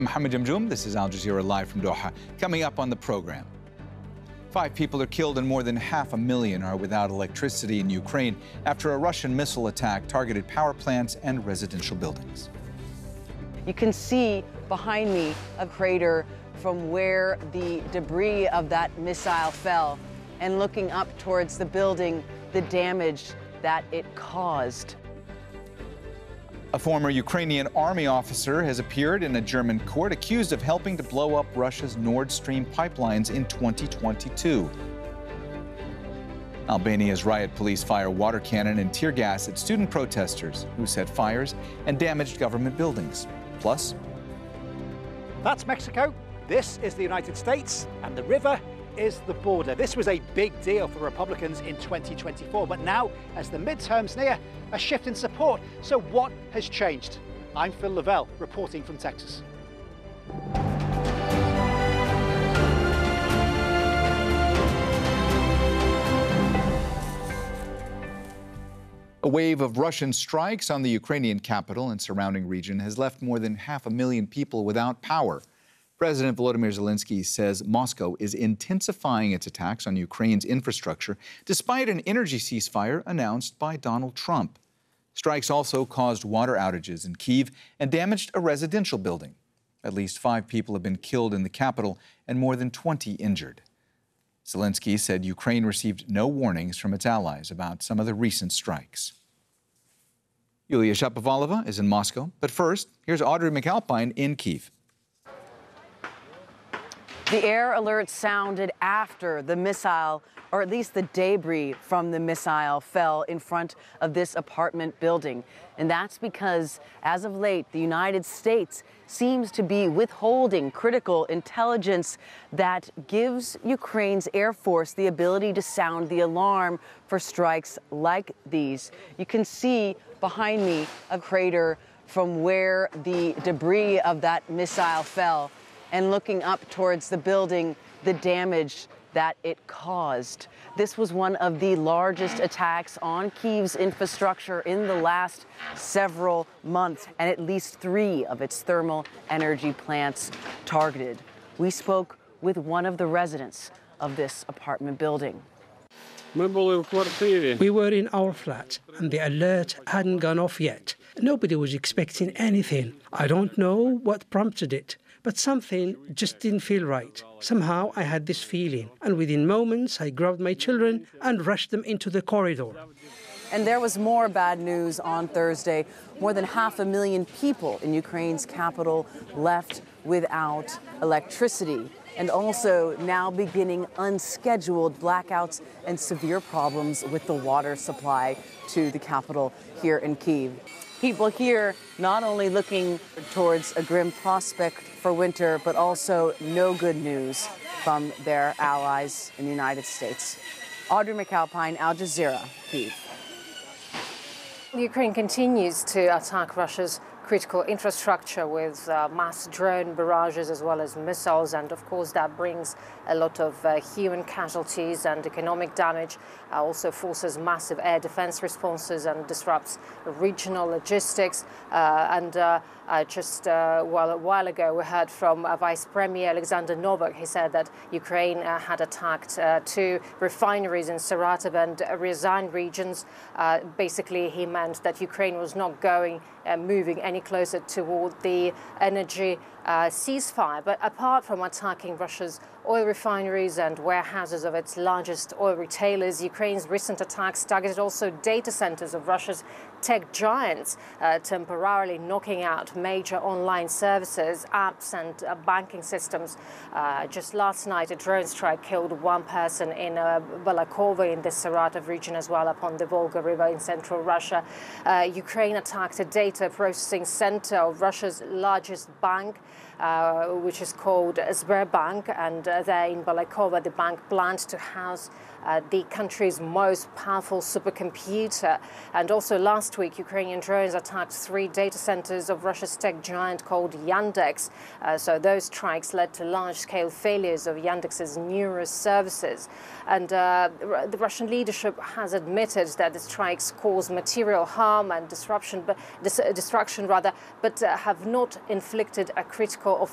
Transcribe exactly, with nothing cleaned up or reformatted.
Mohammed Jamjoom, this is Al Jazeera live from Doha. Coming up on the program, five people are killed and more than half a million are without electricity in Ukraine after a Russian missile attack targeted power plants and residential buildings. You can see behind me a crater from where the debris of that missile fell, and looking up towards the building, the damage that it caused. A former Ukrainian army officer has appeared in a German court accused of helping to blow up Russia's Nord Stream pipelines in twenty twenty-two. Albania's riot police fire water cannon and tear gas at student protesters who set fires and damaged government buildings. Plus, that's Mexico, this is the United States, and the river is the border. This was a big deal for Republicans in twenty twenty-four, but now, as the midterms near, a shift in support. So what has changed? I'm Phil Lavelle, reporting from Texas. A wave of Russian strikes on the Ukrainian capital and surrounding region has left more than half a million people without power. President Volodymyr Zelensky says Moscow is intensifying its attacks on Ukraine's infrastructure despite an energy ceasefire announced by Donald Trump. Strikes also caused water outages in Kyiv and damaged a residential building. At least five people have been killed in the capital and more than twenty injured. Zelensky said Ukraine received no warnings from its allies about some of the recent strikes. Yulia Shapovalova is in Moscow, but first, here's Audrey McAlpine in Kyiv. The air alert sounded after the missile, or at least the debris from the missile, fell in front of this apartment building. And that's because, as of late, the United States seems to be withholding critical intelligence that gives Ukraine's Air Force the ability to sound the alarm for strikes like these. You can see behind me a crater from where the debris of that missile fell, and looking up towards the building, the damage that it caused. This was one of the largest attacks on Kyiv's infrastructure in the last several months, and at least three of its thermal energy plants targeted. We spoke with one of the residents of this apartment building. We were in our flat, and the alert hadn't gone off yet. Nobody was expecting anything. I don't know what prompted it, but something just didn't feel right. Somehow I had this feeling, and within moments I grabbed my children and rushed them into the corridor. And there was more bad news on Thursday. More than half a million people in Ukraine's capital left without electricity, and also now beginning unscheduled blackouts and severe problems with the water supply to the capital here in Kyiv. People here not only looking towards a grim prospect for winter, but also no good news from their allies in the United States. Audrey McAlpine, Al Jazeera, Kyiv. Ukraine continues to attack Russia's critical infrastructure with uh, mass drone barrages as well as missiles, and of course that brings a lot of uh, human casualties and economic damage. Uh, also forces massive air defense responses and disrupts regional logistics. Uh, and uh, uh, just uh, well, a while ago we heard from uh, Vice Premier Alexander Novak. He said that Ukraine uh, had attacked uh, two refineries in Saratov and Ryazan regions. Uh, basically he meant that Ukraine was not going uh, moving any closer toward the energy uh, ceasefire. But apart from attacking Russia's oil refineries and warehouses of its largest oil retailers, Ukraine's recent attacks targeted also data centers of Russia's tech giants, uh, temporarily knocking out major online services, apps and uh, banking systems. Uh, just last night, a drone strike killed one person in uh, Balakova in the Saratov region as well, upon the Volga River in central Russia. Uh, Ukraine attacked a data processing center of Russia's largest bank, uh, which is called Sberbank, and uh, there in Balakova, the bank planned to house Uh, the country's most powerful supercomputer. And also last week, Ukrainian drones attacked three data centers of Russia's tech giant called Yandex. Uh, so those strikes led to large-scale failures of Yandex's numerous services. And uh, the Russian leadership has admitted that the strikes caused material harm and disruption, but dis destruction rather, but uh, have not inflicted a critical or